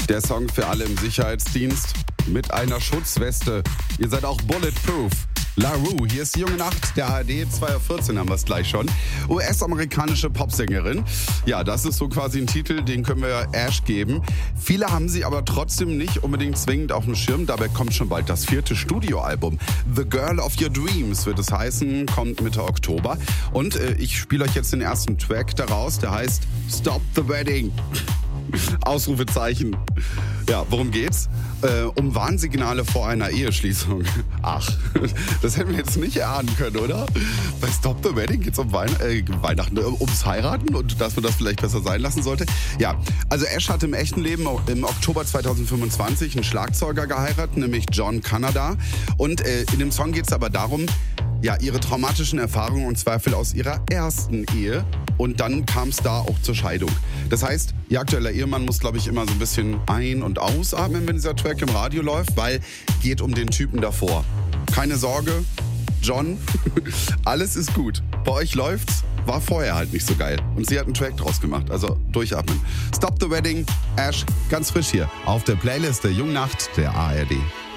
Der Song für alle im Sicherheitsdienst mit einer Schutzweste. Ihr seid auch bulletproof. La Rue, hier ist die junge Nacht, der ARD, 2.14 Uhr haben wir es gleich schon. US-amerikanische Popsängerin. Ja, das ist so quasi ein Titel, den können wir Ash geben. Viele haben sie aber trotzdem nicht unbedingt zwingend auf dem Schirm. Dabei kommt schon bald das 4. Studioalbum. The Girl of Your Dreams wird es heißen, kommt Mitte Oktober. Und ich spiele euch jetzt den ersten Track daraus, der heißt Stop the Wedding. Ausrufezeichen. Ja, worum geht's? Um Warnsignale vor einer Eheschließung. Ach, das hätten wir jetzt nicht erahnen können, oder? Bei Stop the Wedding geht's um Weihnachten, ums Heiraten und dass man das vielleicht besser sein lassen sollte. Ja, also Ash hat im echten Leben im Oktober 2025 einen Schlagzeuger geheiratet, nämlich John Canada. Und in dem Song geht's aber darum, ja, ihre traumatischen Erfahrungen und Zweifel aus ihrer ersten Ehe. Und dann kam es da auch zur Scheidung. Das heißt, ihr aktueller Ehemann muss, glaube ich, immer so ein bisschen ein- und ausatmen, wenn dieser Track im Radio läuft, weil geht um den Typen davor. Keine Sorge, John, alles ist gut. Bei euch läuft's, war vorher halt nicht so geil. Und sie hat einen Track draus gemacht, also durchatmen. Stop the Wedding, Ash, ganz frisch hier auf der Playlist der Jungnacht der ARD.